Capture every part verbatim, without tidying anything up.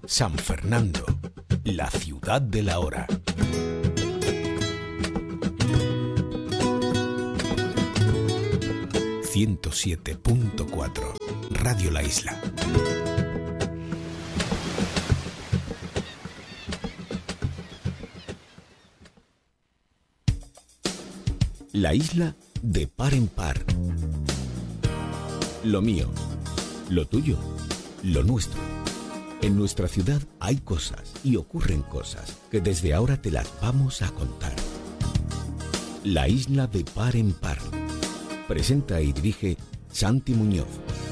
San Fernando, la ciudad de la hora. ciento siete punto cuatro, Radio La Isla. La isla de par en par. Lo mío, lo tuyo, lo nuestro. En nuestra ciudad hay cosas y ocurren cosas que desde ahora te las vamos a contar. La isla de par en par. Presenta y dirige Santi Muñoz.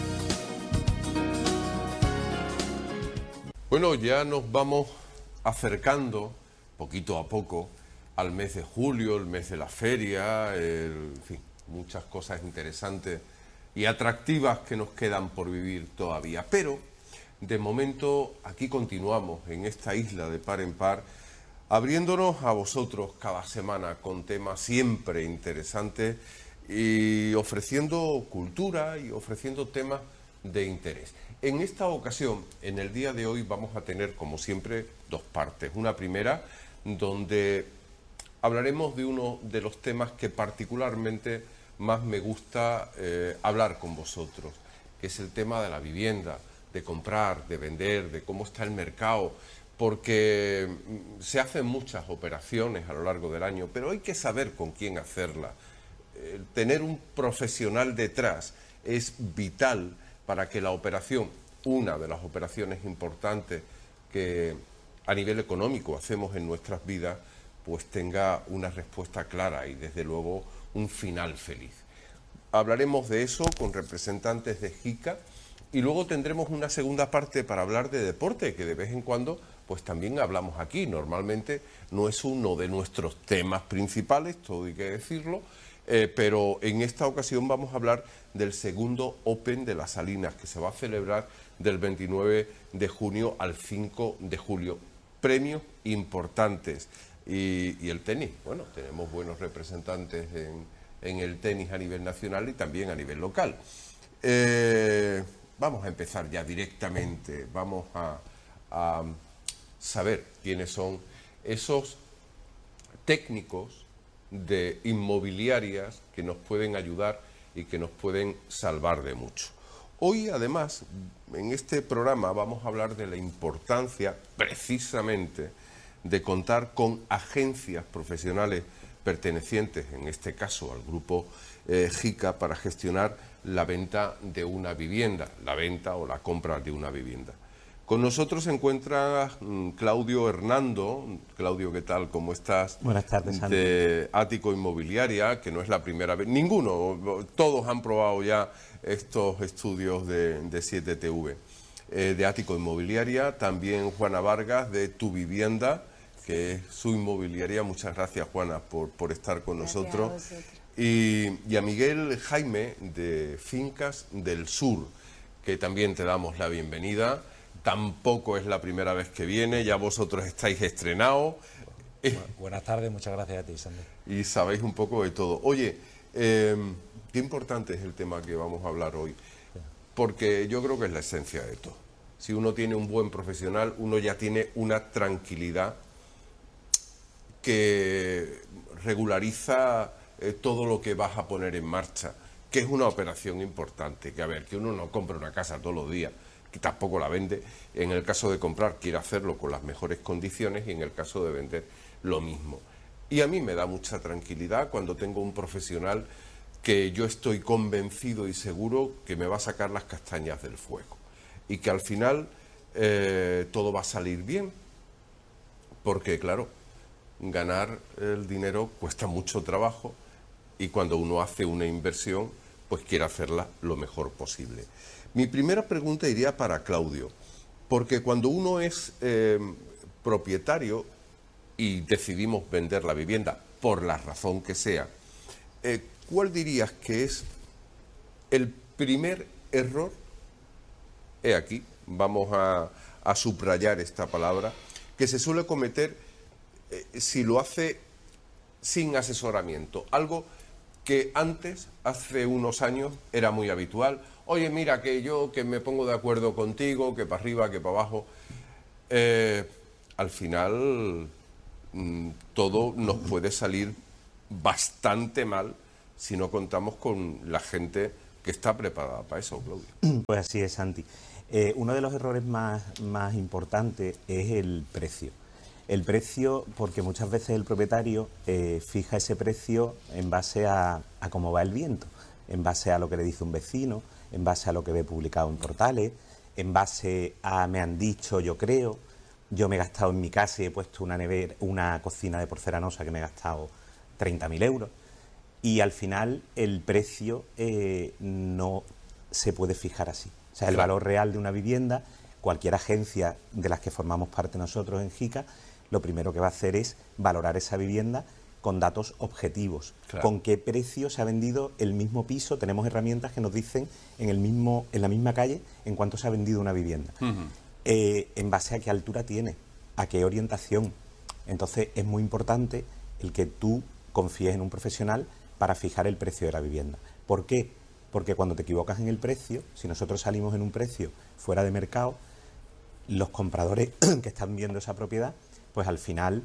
Bueno, ya nos vamos acercando poquito a poco al mes de julio, el mes de la feria, el, en fin, muchas cosas interesantes y atractivas que nos quedan por vivir todavía. Pero, de momento, aquí continuamos en esta isla de par en par, abriéndonos a vosotros cada semana con temas siempre interesantes y ofreciendo cultura y ofreciendo temas de interés. En esta ocasión, en el día de hoy, vamos a tener, como siempre, dos partes. Una primera, donde hablaremos de uno de los temas que particularmente más me gusta eh, hablar con vosotros, que es el tema de la vivienda, de comprar, de vender, de cómo está el mercado, porque se hacen muchas operaciones a lo largo del año, pero hay que saber con quién hacerlas. Eh, tener un profesional detrás es vital para que la operación, una de las operaciones importantes que a nivel económico hacemos en nuestras vidas, pues tenga una respuesta clara y desde luego un final feliz. Hablaremos de eso con representantes de JICA y luego tendremos una segunda parte para hablar de deporte, que de vez en cuando pues también hablamos aquí. Normalmente no es uno de nuestros temas principales, todo hay que decirlo, eh, pero en esta ocasión vamos a hablar del segundo Open de las Salinas, que se va a celebrar del veintinueve de junio al cinco de julio. Premios importantes. Y, y el tenis, bueno, tenemos buenos representantes en, en el tenis a nivel nacional y también a nivel local. Eh, vamos a empezar ya directamente, vamos a, a saber quiénes son esos técnicos de inmobiliarias que nos pueden ayudar y que nos pueden salvar de mucho. Hoy, además, en este programa vamos a hablar de la importancia, precisamente, de contar con agencias profesionales pertenecientes, en este caso al grupo eh, JICA, para gestionar la venta de una vivienda, la venta o la compra de una vivienda. Con nosotros se encuentra mm, Claudio Hernando. Claudio, ¿qué tal? ¿Cómo estás? Buenas tardes, Santi. De Ático Inmobiliaria, que no es la primera vez, ninguno, todos han probado ya estos estudios de, de siete T V. Eh, de Ático Inmobiliaria, también Juana Vargas de Tu Vivienda, que es su inmobiliaria. Muchas gracias, Juana, por, por estar con gracias nosotros. Y, y a Miguel Jaime de Fincas del Sur, que también te damos la bienvenida. Tampoco es la primera vez que viene, ya vosotros estáis estrenados. Buenas tardes, muchas gracias a ti, Sandy. Y sabéis un poco de todo. Oye, eh, qué importante es el tema que vamos a hablar hoy, porque yo creo que es la esencia de todo. Si uno tiene un buen profesional, uno ya tiene una tranquilidad que regulariza eh, todo lo que vas a poner en marcha, que es una operación importante. Que a ver, que uno no compra una casa todos los días, que tampoco la vende. En el caso de comprar, quiere hacerlo con las mejores condiciones, y en el caso de vender, lo mismo. Y a mí me da mucha tranquilidad cuando tengo un profesional que yo estoy convencido y seguro que me va a sacar las castañas del fuego, y que al final eh, todo va a salir bien, porque claro, ganar el dinero cuesta mucho trabajo, y cuando uno hace una inversión, pues quiere hacerla lo mejor posible. Mi primera pregunta iría para Claudio, porque cuando uno es eh, propietario y decidimos vender la vivienda, por la razón que sea, eh, ¿cuál dirías que es el primer error? He aquí, vamos a, a subrayar esta palabra, que se suele cometer eh, si lo hace sin asesoramiento. Algo que antes, hace unos años, era muy habitual. Oye, mira, que yo que me pongo de acuerdo contigo, que para arriba, que para abajo. eh, al final mmm, todo nos puede salir bastante mal si no contamos con la gente que está preparada para eso, Claudio. Pues así es, Santi. Eh, uno de los errores más, más importantes es el precio. El precio, porque muchas veces el propietario eh, fija ese precio en base a, a cómo va el viento, en base a lo que le dice un vecino, en base a lo que ve publicado en portales, en base a me han dicho, yo creo, yo me he gastado en mi casa y he puesto una nevera, una cocina de porcelanosa que me he gastado treinta mil euros. Y al final el precio eh, no se puede fijar así. O sea, el Claro. valor real de una vivienda, cualquier agencia de las que formamos parte nosotros en JICA, lo primero que va a hacer es valorar esa vivienda con datos objetivos. Claro. Con qué precio se ha vendido el mismo piso. Tenemos herramientas que nos dicen en, el mismo, en la misma calle en cuánto se ha vendido una vivienda. Uh-huh. Eh, en base a qué altura tiene, a qué orientación. Entonces es muy importante el que tú confíes en un profesional para fijar el precio de la vivienda. ¿Por qué? Porque cuando te equivocas en el precio, si nosotros salimos en un precio fuera de mercado, los compradores que están viendo esa propiedad, pues al final,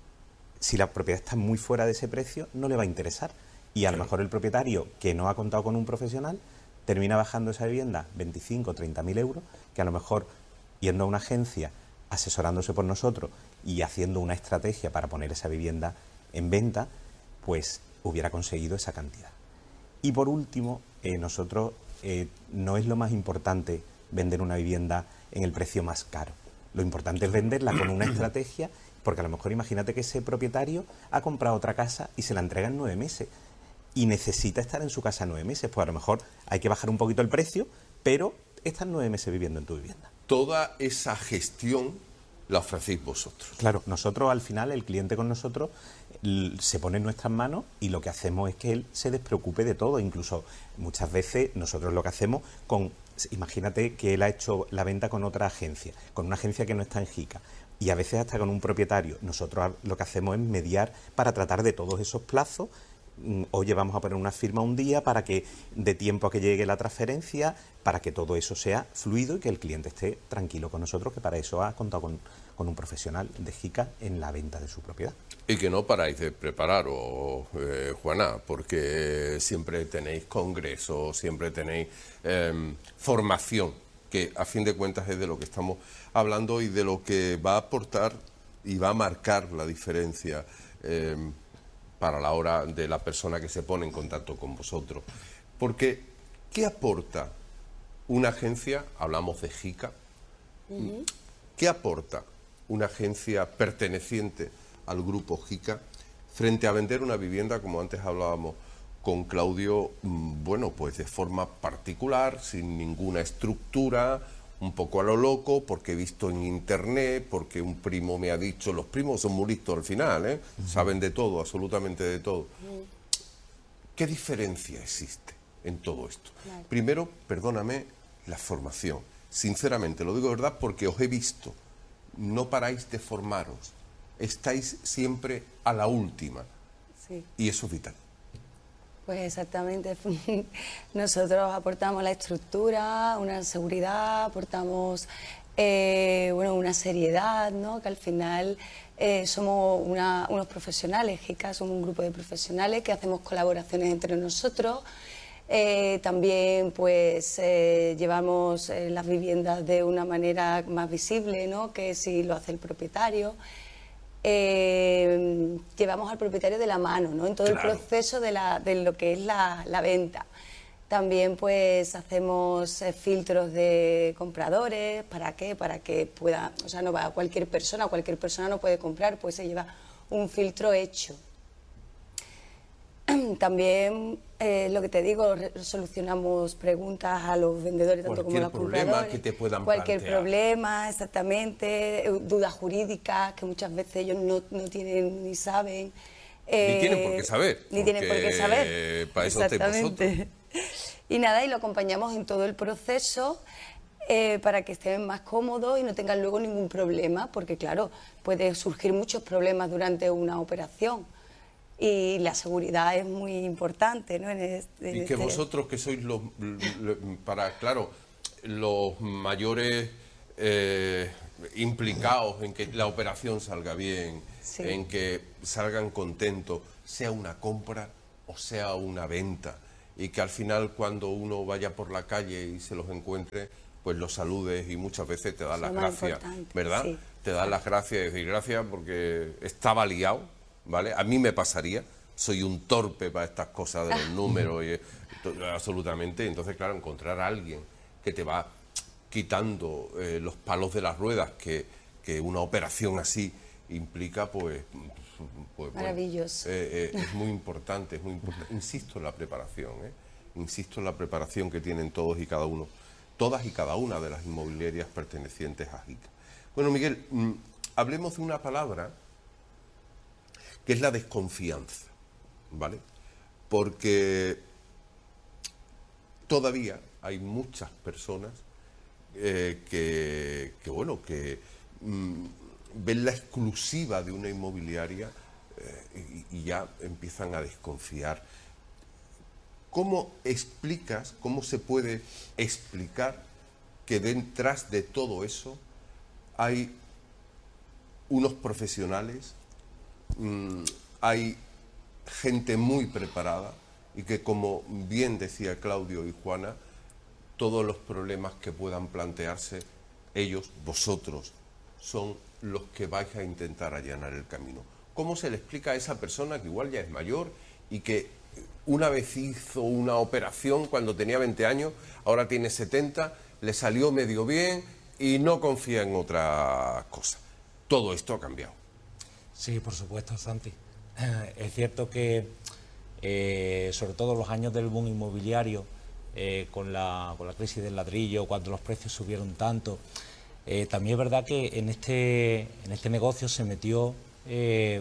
si la propiedad está muy fuera de ese precio, no le va a interesar. Y a lo mejor el propietario que no ha contado con un profesional termina bajando esa vivienda veinticinco o treinta mil euros, que a lo mejor yendo a una agencia, asesorándose por nosotros y haciendo una estrategia para poner esa vivienda en venta, pues hubiera conseguido esa cantidad. Y por último, eh, nosotros eh, no es lo más importante vender una vivienda en el precio más caro. Lo importante es venderla con una estrategia, porque a lo mejor imagínate que ese propietario ha comprado otra casa y se la entrega en nueve meses y necesita estar en su casa nueve meses. Pues a lo mejor hay que bajar un poquito el precio, pero estás nueve meses viviendo en tu vivienda. Toda esa gestión la ofrecéis vosotros. Claro, nosotros al final, el cliente con nosotros l- se pone en nuestras manos y lo que hacemos es que él se despreocupe de todo. Incluso muchas veces nosotros lo que hacemos con, imagínate que él ha hecho la venta con otra agencia, con una agencia que no está en JICA, y a veces hasta con un propietario. Nosotros lo que hacemos es mediar para tratar de todos esos plazos. Mm, Oye, vamos a poner una firma un día para que dé tiempo a que llegue la transferencia, para que todo eso sea fluido y que el cliente esté tranquilo con nosotros, que para eso ha contado con, con un profesional de JICA en la venta de su propiedad. Y que no paráis de prepararos, eh, Juana, porque siempre tenéis congresos, siempre tenéis eh, formación, que a fin de cuentas es de lo que estamos hablando y de lo que va a aportar y va a marcar la diferencia eh, para la hora de la persona que se pone en contacto con vosotros. Porque, ¿qué aporta una agencia? Hablamos de JICA. Uh-huh. ¿Qué aporta una agencia perteneciente al grupo JICA frente a vender una vivienda, como antes hablábamos con Claudio, bueno, pues de forma particular, sin ninguna estructura, un poco a lo loco, porque he visto en internet, porque un primo me ha dicho, los primos son muy listos al final, ¿eh? Uh-huh. Saben de todo, absolutamente de todo. Uh-huh. ¿Qué diferencia existe en todo esto? Claro. Primero, perdóname, la formación. Sinceramente, lo digo de verdad porque os he visto. No paráis de formaros. Estáis siempre a la última. Sí. Y eso es vital. Pues exactamente. Nosotros aportamos la estructura, una seguridad, aportamos eh, bueno, una seriedad, ¿no? Que al final eh, somos una, unos profesionales, JICA somos un grupo de profesionales que hacemos colaboraciones entre nosotros. Eh, también pues eh, llevamos eh, las viviendas de una manera más visible, ¿no? Que si lo hace el propietario. Eh, llevamos al propietario de la mano, ¿no? En todo claro. el proceso de, la, de lo que es la, la venta. También pues hacemos eh, filtros de compradores. ¿Para qué? Para que pueda, o sea, no va a cualquier persona, cualquier persona no puede comprar, pues se lleva un filtro hecho. También, eh, lo que te digo, solucionamos preguntas a los vendedores, tanto como a los compradores. Cualquier problema que te puedan Cualquier plantear. problema, exactamente, dudas jurídicas que muchas veces ellos no, no tienen ni saben. Eh, ni tienen por qué saber. Ni tienen por qué saber. Para eso estáis vosotros. Y nada, y lo acompañamos en todo el proceso eh, para que estén más cómodos y no tengan luego ningún problema, porque claro, puede surgir muchos problemas durante una operación. Y la seguridad es muy importante, ¿no? En este, en y que este... vosotros que sois los, los para, claro, los mayores eh, implicados en que la operación salga bien, Sí. en que salgan contentos, sea una compra o sea una venta, y que al final cuando uno vaya por la calle y se los encuentre, pues los saludes y muchas veces te dan Lo las más gracias, importante, ¿verdad? sí. Te dan las gracias y decir gracias porque estaba liado, ¿vale? A mí me pasaría, soy un torpe para estas cosas de los números, y, absolutamente. Entonces, claro, encontrar a alguien que te va quitando eh, los palos de las ruedas que, que una operación así implica, pues, pues bueno, Maravilloso. eh, eh, es muy importante, es muy importante. Insisto en la preparación, ¿eh? Insisto en la preparación que tienen todos y cada uno, todas y cada una de las inmobiliarias pertenecientes a Jica. Bueno, Miguel, mmm, hablemos de una palabra que es la desconfianza, ¿vale? Porque todavía hay muchas personas eh, que, que, bueno, que mmm, ven la exclusiva de una inmobiliaria eh, y, y ya empiezan a desconfiar. ¿Cómo explicas, cómo se puede explicar que detrás de todo eso hay unos profesionales, mmm, hay gente muy preparada y que, como bien decía Claudio y Juana, todos los problemas que puedan plantearse, ellos, vosotros, son los que vais a intentar allanar el camino? ¿Cómo se le explica a esa persona que igual ya es mayor y que una vez hizo una operación cuando tenía veinte años, ahora tiene setenta, le salió medio bien y no confía en otra cosa? Todo esto ha cambiado. Sí, por supuesto, Santi. Es cierto que, eh, sobre todo los años del boom inmobiliario, eh, con, la, con la crisis del ladrillo, cuando los precios subieron tanto, eh, también es verdad que en este, en este negocio se metió eh,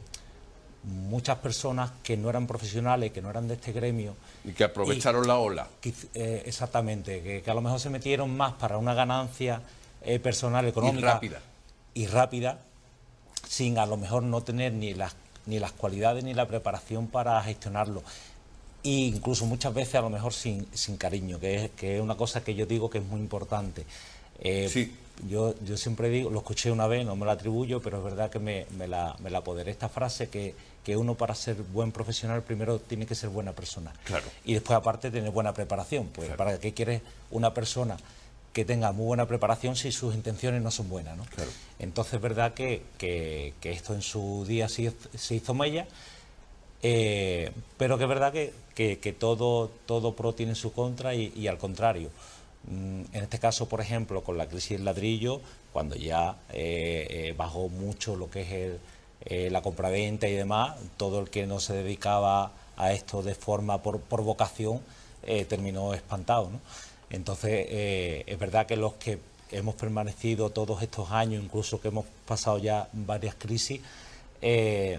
muchas personas que no eran profesionales, que no eran de este gremio. Y que aprovecharon y, la ola. Que, eh, exactamente, que, que a lo mejor se metieron más para una ganancia eh, personal, económica. Y rápida. Y rápida, sin a lo mejor no tener ni las, ni las cualidades ni la preparación para gestionarlo. E incluso muchas veces a lo mejor sin, sin cariño, que es, que es una cosa que yo digo que es muy importante. Eh, sí. Yo, yo siempre digo, lo escuché una vez, no me la atribuyo, pero es verdad que me, me, la, me la apoderé esta frase, que, que uno para ser buen profesional primero tiene que ser buena persona. Claro. Y después aparte tener buena preparación. Pues claro. ¿para qué quieres una persona que tenga muy buena preparación si sus intenciones no son buenas, ¿no? Claro. Entonces es verdad que, que, que esto en su día sí se hizo mella, eh, pero que es verdad que, que, que todo, todo pro tiene su contra y, y al contrario. En este caso, por ejemplo, con la crisis del ladrillo, cuando ya eh, eh, bajó mucho lo que es el, eh, la compraventa y demás, todo el que no se dedicaba a esto de forma por, por vocación eh, terminó espantado, ¿no? Entonces, eh, es verdad que los que hemos permanecido todos estos años, incluso que hemos pasado ya varias crisis, eh,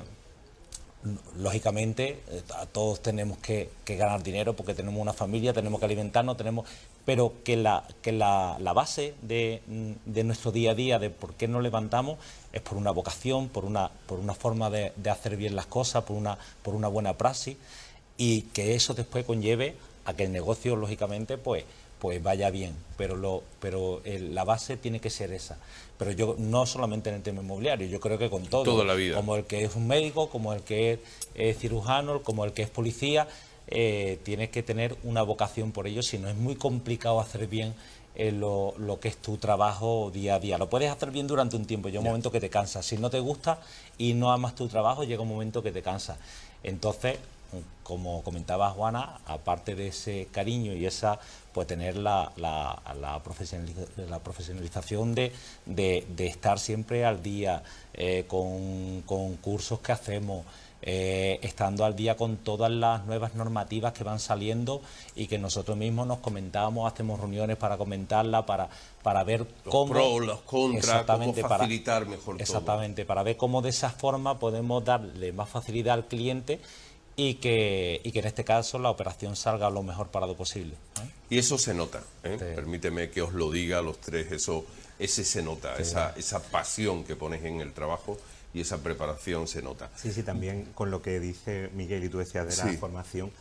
lógicamente eh, todos tenemos que, que ganar dinero porque tenemos una familia, tenemos que alimentarnos, tenemos, pero que la, que la, la base de, de nuestro día a día, de por qué nos levantamos, es por una vocación, por una, por una forma de, de hacer bien las cosas, por una, por una buena praxis, y que eso después conlleve a que el negocio, lógicamente, pues pues vaya bien, pero lo pero el, la base tiene que ser esa. Pero yo no solamente en el tema inmobiliario, yo creo que con todo, toda la vida, como el que es un médico, como el que es eh, cirujano, como el que es policía, eh, tienes que tener una vocación por ello, si no es muy complicado hacer bien eh, lo, lo que es tu trabajo día a día. Lo puedes hacer bien durante un tiempo, llega un momento que te cansas. Si no te gusta y no amas tu trabajo, llega un momento que te cansas. Entonces, como comentaba Juana, aparte de ese cariño y esa, pues tener la, la, la, profesionaliz la profesionalización de, de, de estar siempre al día eh, con, con cursos que hacemos, eh, estando al día con todas las nuevas normativas que van saliendo y que nosotros mismos nos comentamos, hacemos reuniones para comentarlas, para, para ver los cómo... pros, los contras, cómo facilitar para, mejor exactamente, todo. Para ver cómo de esa forma podemos darle más facilidad al cliente y que, y que en este caso la operación salga lo mejor parado posible, ¿eh? Y eso se nota, ¿eh? Sí. Permíteme que os lo diga a los tres, eso, ese se nota, sí. esa, esa pasión que pones en el trabajo y esa preparación se nota. Sí, sí, también con lo que dice Miguel y tú decías de la sí. formación,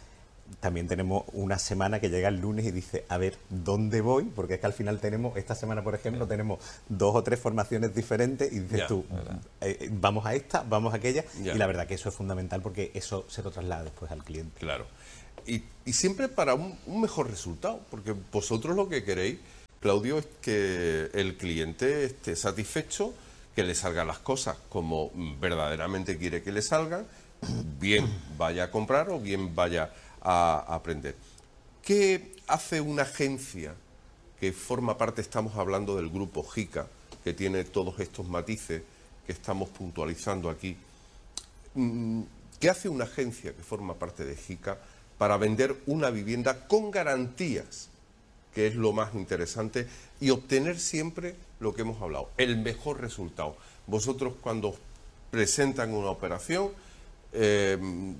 también tenemos una semana que llega el lunes y dice, a ver, ¿dónde voy? Porque es que al final tenemos, esta semana por ejemplo, tenemos dos o tres formaciones diferentes y dices Ya, tú, eh, vamos a esta, vamos a aquella, Ya. y la verdad que eso es fundamental porque eso se lo traslada después al cliente. Claro. Y, y siempre para un, un mejor resultado, porque vosotros lo que queréis, Claudio, es que el cliente esté satisfecho, que le salgan las cosas como verdaderamente quiere que le salgan, bien vaya a comprar o bien vaya a, a aprender. ¿Qué hace una agencia que forma parte, estamos hablando del grupo JICA, que tiene todos estos matices que estamos puntualizando aquí? ¿Qué hace una agencia que forma parte de JICA para vender una vivienda con garantías, que es lo más interesante, y obtener siempre lo que hemos hablado, el mejor resultado? Vosotros cuando presentan una operación, eh,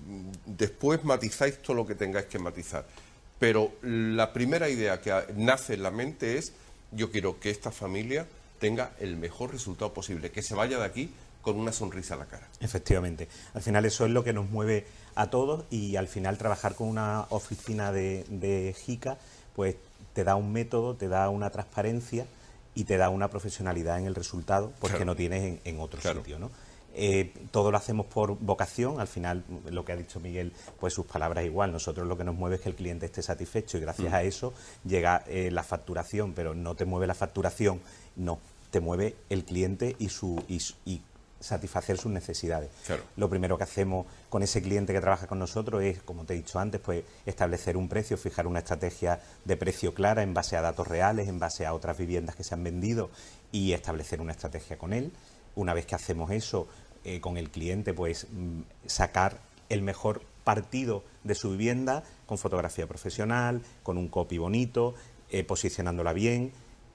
después matizáis todo lo que tengáis que matizar, pero la primera idea que nace en la mente es: yo quiero que esta familia tenga el mejor resultado posible, que se vaya de aquí con una sonrisa a la cara. Efectivamente. Al final eso es lo que nos mueve a todos, y al final trabajar con una oficina de, de JICA pues te da un método, te da una transparencia y te da una profesionalidad en el resultado, porque claro, no tienes en, en otro claro. sitio, ¿no? Eh, todo lo hacemos por vocación. Al final, lo que ha dicho Miguel, pues sus palabras igual. Nosotros lo que nos mueve es que el cliente esté satisfecho, y gracias mm. a eso llega eh, la facturación, pero no te mueve la facturación, no, te mueve el cliente y su y, y satisfacer sus necesidades. Claro. Lo primero que hacemos con ese cliente que trabaja con nosotros es, como te he dicho antes, pues establecer un precio, fijar una estrategia de precio clara en base a datos reales, en base a otras viviendas que se han vendido, y establecer una estrategia con él. Una vez que hacemos eso eh, con el cliente, pues sacar el mejor partido de su vivienda con fotografía profesional, con un copy bonito, eh, posicionándola bien,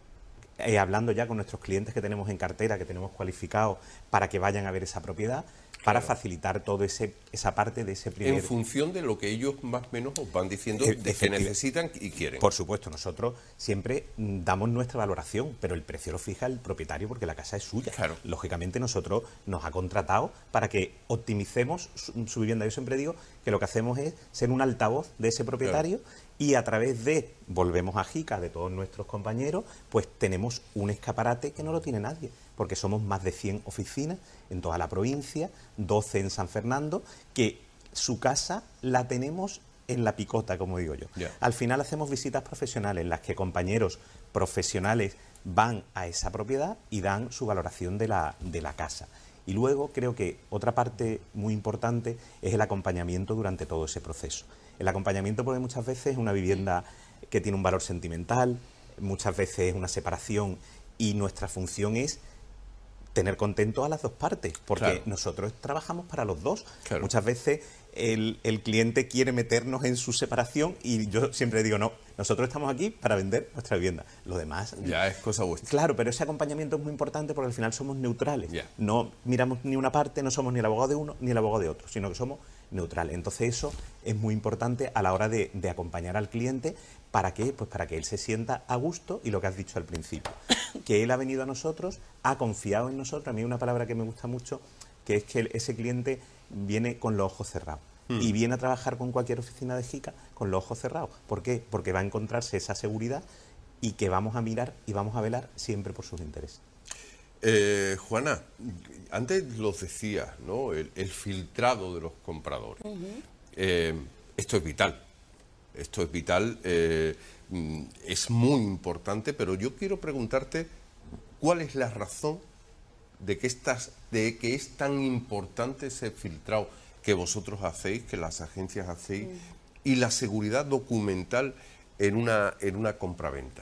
Eh, hablando ya con nuestros clientes que tenemos en cartera, que tenemos cualificados para que vayan a ver esa propiedad, para claro. facilitar toda esa parte de ese primer... En función de lo que ellos más o menos os van diciendo e de que necesitan y quieren. Por supuesto, nosotros siempre damos nuestra valoración, pero el precio lo fija el propietario porque la casa es suya. Claro. Lógicamente nosotros nos ha contratado para que optimicemos su, su vivienda. Yo siempre digo que lo que hacemos es ser un altavoz de ese propietario, claro. y a través de, volvemos a JICA, de todos nuestros compañeros, pues tenemos un escaparate que no lo tiene nadie, porque somos más de cien oficinas en toda la provincia, doce en San Fernando, que su casa la tenemos en la picota, como digo yo. Yeah. Al final hacemos visitas profesionales en las que compañeros profesionales van a esa propiedad y dan su valoración de la, de la casa. Y luego creo que otra parte muy importante es el acompañamiento durante todo ese proceso. El acompañamiento, porque muchas veces es una vivienda que tiene un valor sentimental, muchas veces es una separación, y nuestra función es tener contento a las dos partes, porque claro. nosotros trabajamos para los dos. Claro. Muchas veces el, el cliente quiere meternos en su separación, y yo siempre digo, no, nosotros estamos aquí para vender nuestra vivienda. Lo demás... Ya es cosa vuestra. Claro, pero ese acompañamiento es muy importante porque al final somos neutrales. Yeah. No miramos ni una parte, no somos ni el abogado de uno ni el abogado de otro, sino que somos neutrales. Entonces eso es muy importante a la hora de, de acompañar al cliente. ¿Para qué? Pues para que él se sienta a gusto, y lo que has dicho al principio, que él ha venido a nosotros, ha confiado en nosotros. A mí hay una palabra que me gusta mucho, que es que ese cliente viene con los ojos cerrados. Mm. Y viene a trabajar con cualquier oficina de JICA con los ojos cerrados. ¿Por qué? Porque va a encontrarse esa seguridad, y que vamos a mirar y vamos a velar siempre por sus intereses. Eh, Juana, antes los decías, ¿no? El, el filtrado de los compradores. Uh-huh. eh, esto es vital. Esto es vital, eh, es muy importante, pero yo quiero preguntarte cuál es la razón de que, estas, de que es tan importante ese filtrado que vosotros hacéis, que las agencias hacéis, uh-huh. y la seguridad documental en una, en una compraventa.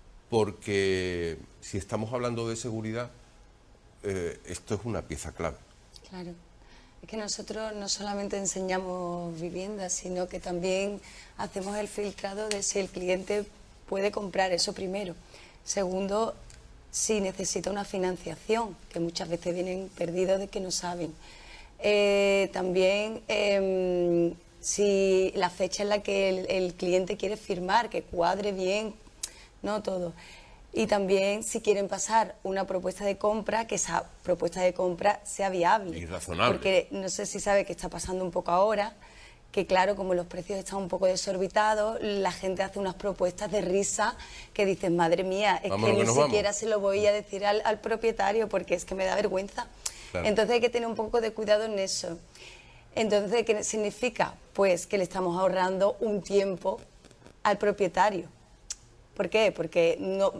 Porque si estamos hablando de seguridad, eh, esto es una pieza clave. Claro. Es que nosotros no solamente enseñamos viviendas, sino que también hacemos el filtrado de si el cliente puede comprar, eso primero. Segundo, si necesita una financiación, que muchas veces vienen perdidos de que no saben. Eh, también eh, si la fecha en la que el, el cliente quiere firmar, que cuadre bien, no todo. Y también si quieren pasar una propuesta de compra, que esa propuesta de compra sea viable. Y razonable. Porque no sé si sabe que está pasando un poco ahora, que claro, como los precios están un poco desorbitados, la gente hace unas propuestas de risa que dices, madre mía, es Vámonos que que ni nos siquiera vamos. se lo voy a decir al, al propietario porque es que me da vergüenza. Claro. Entonces hay que tener un poco de cuidado en eso. Entonces, ¿qué significa? Pues que le estamos ahorrando un tiempo al propietario. ¿Por qué? Porque no,